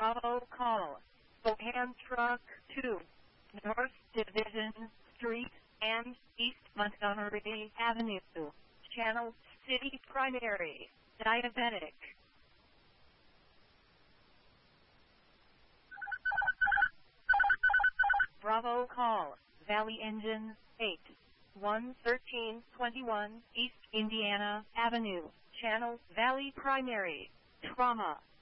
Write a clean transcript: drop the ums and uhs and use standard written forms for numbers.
Bravo call. Spokane Truck 2, North Division Street and East Montgomery Avenue. Channel City Primary, Diabetic. Bravo call. Valley Engine 8, 11321 East Indiana Avenue. Channel Valley Primary, Trauma.